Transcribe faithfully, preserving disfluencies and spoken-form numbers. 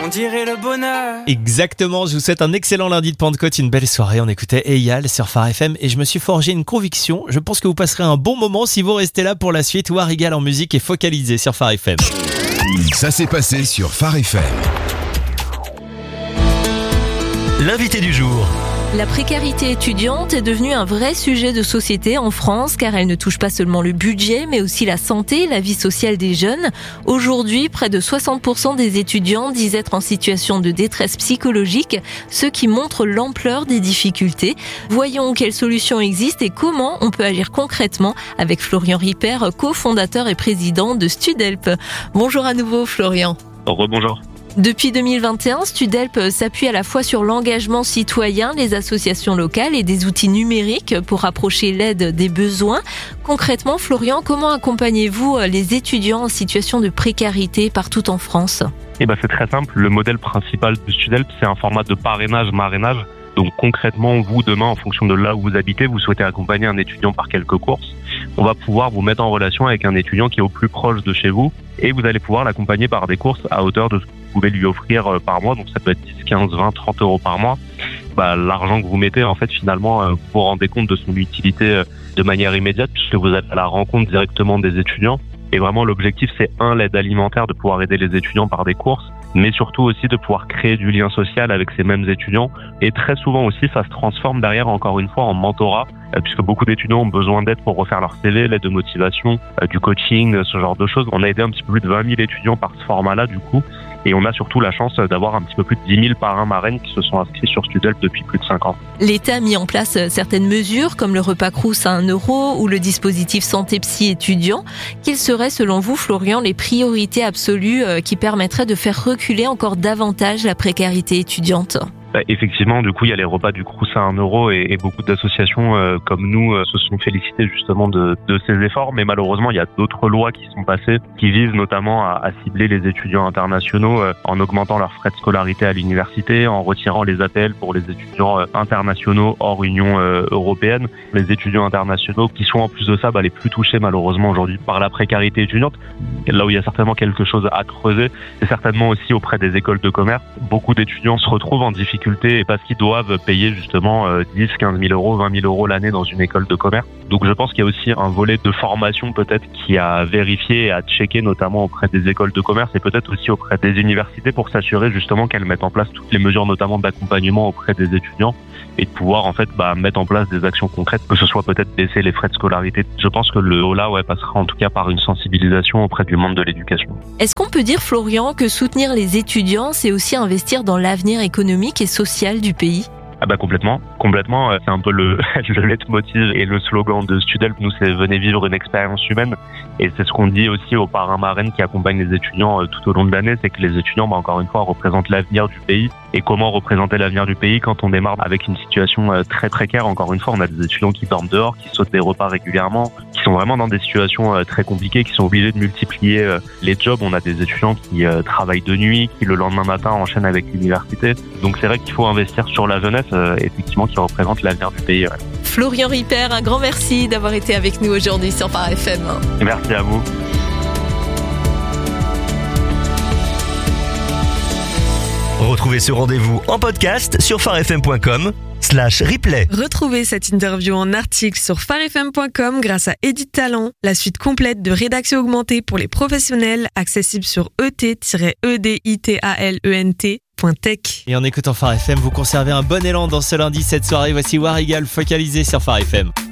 dirait le bonheur. Exactement, je vous souhaite un excellent lundi de Pentecôte, une belle soirée. On écoutait Eyal sur Phare F M et je me suis forgé une conviction. Je pense que vous passerez un bon moment si vous restez là pour la suite. Warrigal en musique est focalisé sur Phare F M. Ça s'est passé sur Phare F M. L'invité du jour. La précarité étudiante est devenue un vrai sujet de société en France car elle ne touche pas seulement le budget mais aussi la santé, la vie sociale des jeunes. Aujourd'hui, près de soixante pour cent des étudiants disent être en situation de détresse psychologique, ce qui montre l'ampleur des difficultés. Voyons quelles solutions existent et comment on peut agir concrètement avec Florian Ripper, cofondateur et président de Studelp. Bonjour à nouveau Florian. Rebonjour. Depuis deux mille vingt et un, Studelp s'appuie à la fois sur l'engagement citoyen, les associations locales et des outils numériques pour rapprocher l'aide des besoins. Concrètement, Florian, comment accompagnez-vous les étudiants en situation de précarité partout en France ? Eh ben, c'est très simple. Le modèle principal de Studelp, c'est un format de parrainage-marrainage. Donc concrètement, vous, demain, en fonction de là où vous habitez, vous souhaitez accompagner un étudiant par quelques courses. On va pouvoir vous mettre en relation avec un étudiant qui est au plus proche de chez vous et vous allez pouvoir l'accompagner par des courses à hauteur de ce que vous pouvez lui offrir par mois. Donc ça peut être dix, quinze, vingt, trente euros par mois. Bah, l'argent que vous mettez, en fait, finalement, vous vous rendez compte de son utilité de manière immédiate puisque vous êtes à la rencontre directement des étudiants. Et vraiment, l'objectif, c'est un, l'aide alimentaire, de pouvoir aider les étudiants par des courses, mais surtout aussi de pouvoir créer du lien social avec ces mêmes étudiants. Et très souvent aussi, ça se transforme derrière, encore une fois, en mentorat, puisque beaucoup d'étudiants ont besoin d'aide pour refaire leur C V, l'aide de motivation, du coaching, ce genre de choses. On a aidé un petit peu plus de vingt mille étudiants par ce format-là, du coup. Et on a surtout la chance d'avoir un petit peu plus de dix mille parrains marraines qui se sont inscrits sur Studelp depuis plus de cinq ans. L'État a mis en place certaines mesures, comme le repas Crous à un euro ou le dispositif santé psy étudiant. Quelles seraient, selon vous, Florian, les priorités absolues qui permettraient de faire reculer encore davantage la précarité étudiante ? Bah, effectivement, du coup, il y a les repas du Crous à un euro et, et beaucoup d'associations euh, comme nous euh, se sont félicitées justement de, de ces efforts. Mais malheureusement, il y a d'autres lois qui sont passées qui visent notamment à, à cibler les étudiants internationaux euh, en augmentant leurs frais de scolarité à l'université, en retirant les A P L pour les étudiants euh, internationaux hors Union euh, européenne. Les étudiants internationaux qui sont en plus de ça bah, les plus touchés malheureusement aujourd'hui par la précarité étudiante. Et là où il y a certainement quelque chose à creuser, c'est certainement aussi auprès des écoles de commerce. Beaucoup d'étudiants se retrouvent en difficulté et parce qu'ils doivent payer justement dix, quinze mille euros, vingt mille euros l'année dans une école de commerce. Donc je pense qu'il y a aussi un volet de formation peut-être qui a vérifié et à checker notamment auprès des écoles de commerce et peut-être aussi auprès des universités pour s'assurer justement qu'elles mettent en place toutes les mesures notamment d'accompagnement auprès des étudiants et de pouvoir en fait bah, mettre en place des actions concrètes, que ce soit peut-être baisser les frais de scolarité. Je pense que le haut-là ouais, passera en tout cas par une sensibilisation auprès du monde de l'éducation. Est-ce qu'on peut dire, Florian, que soutenir les étudiants, c'est aussi investir dans l'avenir économique et social du pays ? Ah bah complètement, complètement. C'est un peu le, le leitmotiv et le slogan de Studelp. Nous, c'est venez vivre une expérience humaine. Et c'est ce qu'on dit aussi aux parrains marraines qui accompagnent les étudiants tout au long de l'année, c'est que les étudiants, bah encore une fois, représentent l'avenir du pays. Et comment représenter l'avenir du pays quand on démarre avec une situation très précaire? Encore une fois, on a des étudiants qui dorment dehors, qui sautent des repas régulièrement, qui sont vraiment dans des situations très compliquées, qui sont obligés de multiplier les jobs. On a des étudiants qui travaillent de nuit, qui le lendemain matin enchaînent avec l'université. Donc c'est vrai qu'il faut investir sur la jeunesse, effectivement, qui représente l'avenir du pays. Ouais. Florian Ripper, un grand merci d'avoir été avec nous aujourd'hui sur Phare F M. Merci à vous. Retrouvez ce rendez-vous en podcast sur pharefm point com slash replay. Retrouvez cette interview en article sur pharefm point com grâce à Edit Talent, la suite complète de rédaction augmentée pour les professionnels, accessible sur e t tiret e d i t a l e n t point tech. Et en écoutant Phare F M, vous conservez un bon élan dans ce lundi, cette soirée. Voici Warrigal focalisé sur Phare F M.